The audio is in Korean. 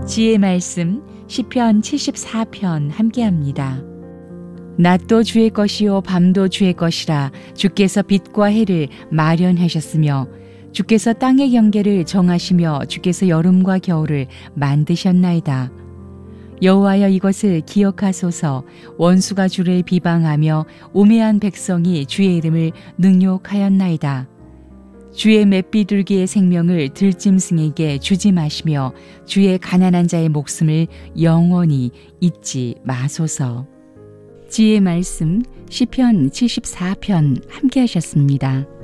지혜의 말씀 시편 74편 함께합니다. 낮도 주의 것이요 밤도 주의 것이라. 주께서 빛과 해를 마련하셨으며 주께서 땅의 경계를 정하시며 주께서 여름과 겨울을 만드셨나이다. 여호와여, 이것을 기억하소서. 원수가 주를 비방하며 우매한 백성이 주의 이름을 능욕하였나이다. 주의 맷비둘기의 생명을 들짐승에게 주지 마시며 주의 가난한 자의 목숨을 영원히 잊지 마소서. 지혜의 말씀 시편 74편 함께 하셨습니다.